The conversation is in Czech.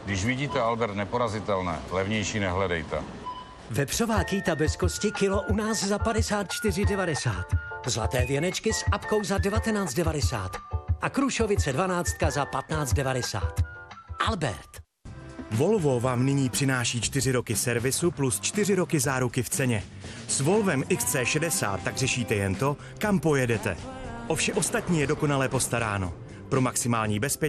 Když vidíte Albert neporazitelné, levnější nehledejte. Vepřová kýta bez kosti kilo u nás za 54,90. Zlaté věnečky s apkou za 19,90. A Krušovice 12 za 15,90. Albert. Volvo vám nyní přináší 4 roky servisu plus 4 roky záruky v ceně. S Volvem XC60 tak řešíte jen to, kam pojedete. O vše ostatní je dokonale postaráno. Pro maximální bezpečí